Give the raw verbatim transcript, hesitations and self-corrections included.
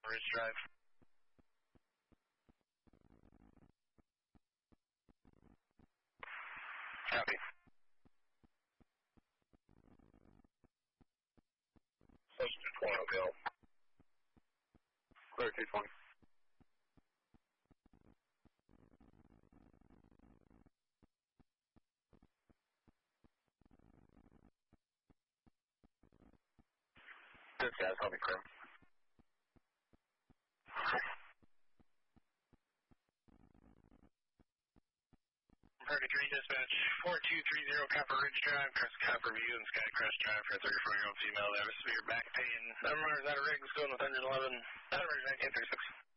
Ridge Drive. Copy. Close to twenty, go. Clear two twenty. Good guys, help me crew. thirty-three dispatch, four two three zero Copper Ridge Drive, Crest Copper View and Skycrest Drive for a thirty-four-year-old female that was severe back pain. Number is out of rigs, going with one eleven, out of rigs nineteen thirty-six.